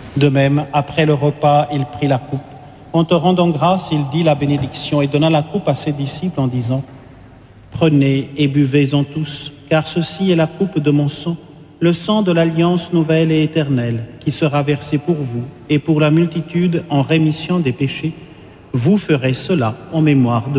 De même, après le repas, il prit la coupe. En te rendant grâce, il dit la bénédiction et donna la coupe à ses disciples en disant : « Prenez et buvez-en tous, car ceci est la coupe de mon sang, le sang de l'alliance nouvelle et éternelle, qui sera versé pour vous et pour la multitude en rémission des péchés. Vous ferez cela en mémoire de moi. »